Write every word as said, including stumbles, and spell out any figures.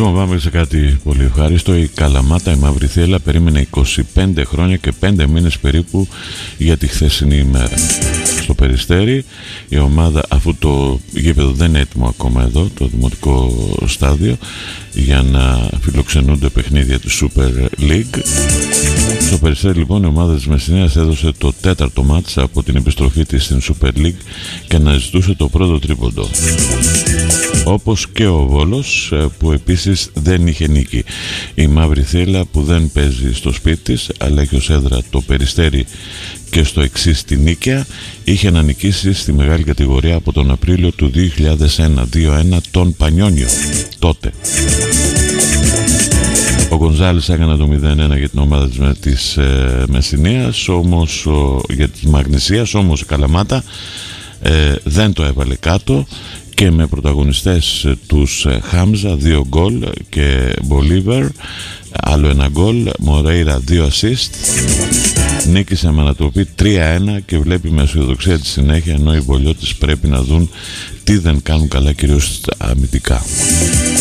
Λοιπόν, πάμε σε κάτι πολύ ευχάριστο. Η Καλαμάτα, η Μαύρη Θύελλα, περίμενε είκοσι πέντε χρόνια και πέντε μήνες περίπου για τη χθεσινή ημέρα. Στο Περιστέρι, η ομάδα, αφού το γήπεδο δεν είναι έτοιμο ακόμα εδώ, το δημοτικό στάδιο, για να φιλοξενούνται παιχνίδια του Super League. Στο Περιστέρι, λοιπόν, η ομάδα της Μεσσηνίας έδωσε το τέταρτο μάτς από την επιστροφή της στην Super League και αναζητούσε το πρώτο τρίποντο. Όπως και ο Βόλος, που επίσης δεν είχε νίκη. Η Μαύρη Θύελλα, που δεν παίζει στο σπίτι της, αλλά έχει ως έδρα το Περιστέρι και στο εξής τη Νίκαια, είχε να νικήσει στη μεγάλη κατηγορία από τον Απρίλιο του δύο χιλιάδες ένα, δύο ένα τον Πανιόνιο τότε. Ο Γκονζάλης έκανε το μηδέν ένα για την ομάδα της, της ε, Μεσσηνίας, όμως ο, για τη Μαγνησίας, όμως η Καλαμάτα ε, δεν το έβαλε κάτω και με πρωταγωνιστές τους ε, Χάμζα δύο γκολ και Μπολίβερ άλλο ένα γκολ, Μορέιρα δύο assist, νίκησε με ανατροπή τρία ένα και βλέπει με αισιοδοξία τη συνέχεια, ενώ οι μπολιώτες πρέπει να δουν τι δεν κάνουν καλά, κυρίως αμυντικά.